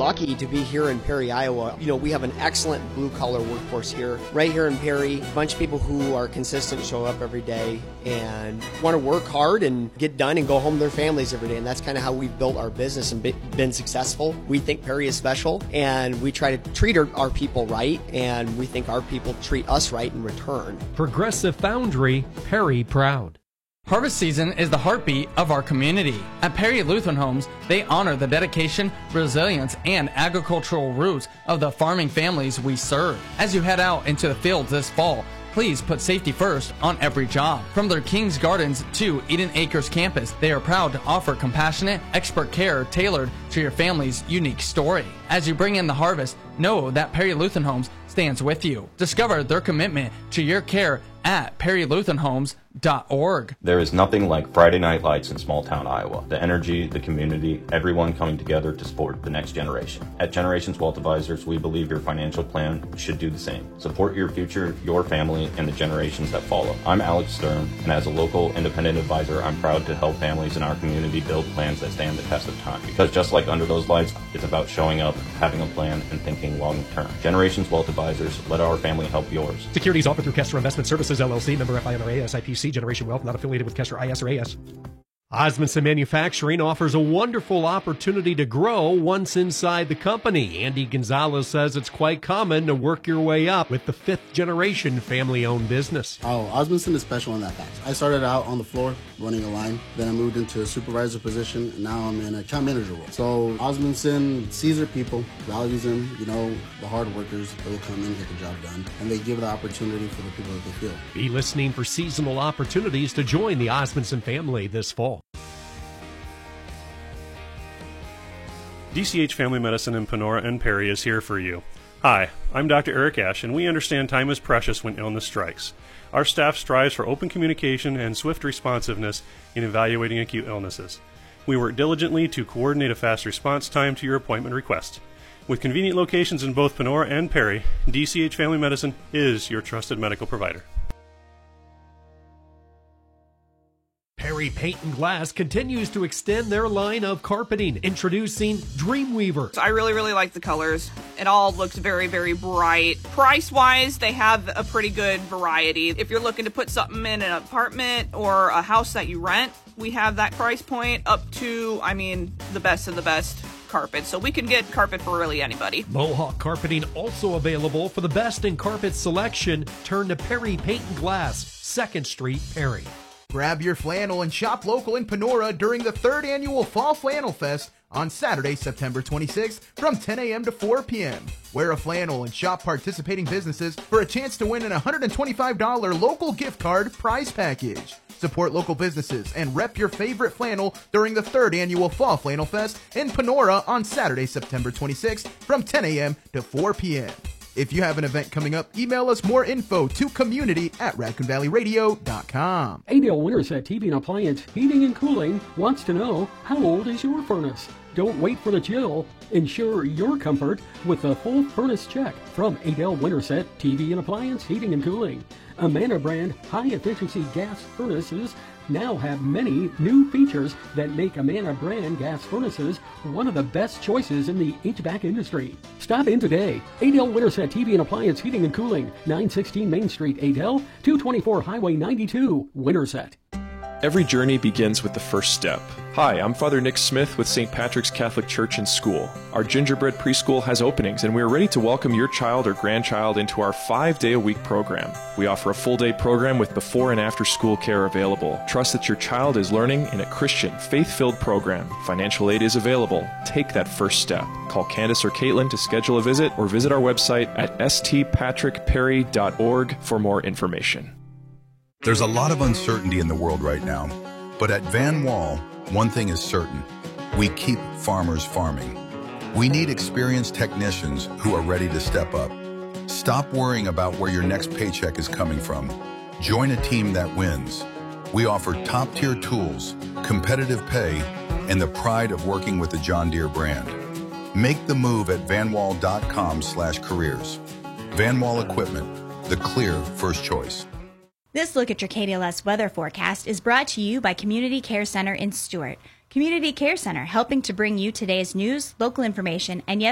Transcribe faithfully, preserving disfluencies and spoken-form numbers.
lucky to be here in Perry, Iowa. You know, we have an excellent blue-collar workforce here. Right here in Perry, a bunch of people who are consistent, show up every day, and want to work hard and get done and go home to their families every day. And that's kind of how we've built our business and been successful. We think Perry is special, and we try to treat our, our people right, and we think our people treat us right in return. Progressive Foundry, Perry proud. Harvest season is the heartbeat of our community. At Perry Lutheran Homes, they honor the dedication, resilience, and agricultural roots of the farming families we serve. As you head out into the fields this fall, please put safety first on every job. From their King's Gardens to Eden Acres campus, they are proud to offer compassionate, expert care tailored to your family's unique story. As you bring in the harvest, know that Perry Lutheran Homes stands with you. Discover their commitment to your care at perry lutheran homes dot org. There is nothing like Friday Night Lights in small town Iowa. The energy, the community, everyone coming together to support the next generation. At Generations Wealth Advisors, we believe your financial plan should do the same. Support your future, your family, and the generations that follow. I'm Alex Stern, and as a local independent advisor, I'm proud to help families in our community build plans that stand the test of time. Because just like Under Those Lights, it's about showing up, having a plan, and thinking long term. Generations Wealth Advisors, let our family help yours. Securities offered through Kester Investment Services, L L C, member F I N R A, S I P C, Generation Wealth, not affiliated with Kester I S or A S. Osmondson Manufacturing offers a wonderful opportunity to grow once inside the company. Andy Gonzalez says it's quite common to work your way up with the fifth generation family-owned business. Oh, Osmondson is special in that fact. I started out on the floor running a line, then I moved into a supervisor position, and now I'm in a account manager role. So Osmondson sees their people, values them, you know, the hard workers that will come in and get the job done, and they give the opportunity for the people that they feel. Be listening for seasonal opportunities to join the Osmondson family this fall. D C H Family Medicine in Panora and Perry is here for you. Hi, I'm Doctor Eric Ash, and we understand time is precious when illness strikes. Our staff strives for open communication and swift responsiveness in evaluating acute illnesses. We work diligently to coordinate a fast response time to your appointment request. With convenient locations in both Panora and Perry, D C H Family Medicine is your trusted medical provider. Perry Paint and Glass continues to extend their line of carpeting, introducing Dreamweaver. I really, really like the colors. It all looks very, very bright. Price-wise, they have a pretty good variety. If you're looking to put something in an apartment or a house that you rent, we have that price point up to, I mean, the best of the best carpet. So we can get carpet for really anybody. Mohawk Carpeting also available for the best in carpet selection. Turn to Perry Paint and Glass, second Street, Perry. Grab your flannel and shop local in Panora during the third annual Fall Flannel Fest on Saturday, September twenty-sixth from ten a.m. to four p.m. Wear a flannel and shop participating businesses for a chance to win an one hundred twenty-five dollars local gift card prize package. Support local businesses and rep your favorite flannel during the third annual Fall Flannel Fest in Panora on Saturday, September twenty-sixth from ten a.m. to four p.m. If you have an event coming up, email us more info to community at raccoon valley radio dot com. Adel Winterset T V and Appliance Heating and Cooling wants to know, how old is your furnace? Don't wait for the chill. Ensure your comfort with a full furnace check from Adel Winterset T V and Appliance Heating and Cooling. Amana brand high-efficiency gas furnaces now have many new features that make Amana brand gas furnaces one of the best choices in the H V A C industry. Stop in today. Adel Winterset T V and Appliance Heating and Cooling, nine sixteen Main Street, Adel, two twenty-four Highway ninety-two, Winterset. Every journey begins with the first step. Hi, I'm Father Nick Smith with Saint Patrick's Catholic Church and School. Our gingerbread preschool has openings, and we are ready to welcome your child or grandchild into our five-day-a-week program. We offer a full-day program with before and after-school care available. Trust that your child is learning in a Christian, faith-filled program. Financial aid is available. Take that first step. Call Candace or Caitlin to schedule a visit, or visit our website at s t patrick perry dot org for more information. There's a lot of uncertainty in the world right now, but at Van Wall, one thing is certain. We keep farmers farming. We need experienced technicians who are ready to step up. Stop worrying about where your next paycheck is coming from. Join a team that wins. We offer top-tier tools, competitive pay, and the pride of working with the John Deere brand. Make the move at vanwall dot com slash careers. Van Wall Equipment, the clear first choice. This look at your K D L S weather forecast is brought to you by Community Care Center in Stuart. Community Care Center, helping to bring you today's news, local information, and yes,